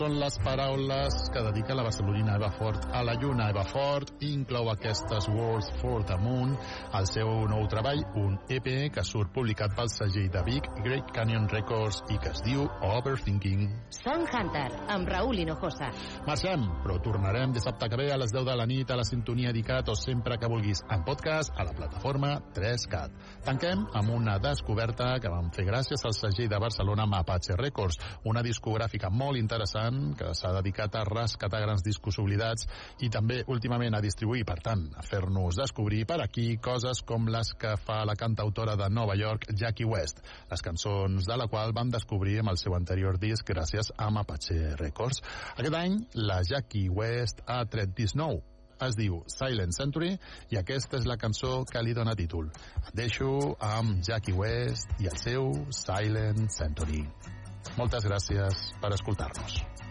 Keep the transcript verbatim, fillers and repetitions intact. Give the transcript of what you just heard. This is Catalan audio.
Són les paraules que dedica la barcelonina Eva Fort a la lluna. Eva Fort inclou aquestes Words for the Moon al seu nou treball, un E P que surt publicat pel segell de Vic, Great Canyon Records, i que es diu Overthinking. Song Hunter, amb Raúl Hinojosa. Marxem, però tornarem dissabte que ve a les deu de la nit a la sintonia d'ICAT o sempre que vulguis en podcast a la plataforma tres cat. Tanquem amb una descoberta que vam fer gràcies al segell de Barcelona Mapache Records, una discogràfica molt interessant que s'ha dedicat a rescatar grans discos oblidats i també últimament a distribuir, per tant, a fer-nos descobrir per aquí coses com les que fa la cantautora de Nova York, Jackie West, les cançons de la qual vam descobrir amb el seu anterior disc gràcies a Mapache Records. Aquest any, la Jackie West ha tret disc nou, es diu Silent Century, i aquesta és la cançó que li dona títol. Et deixo amb Jackie West i el seu Silent Century. Moltes gràcies per escoltar-nos.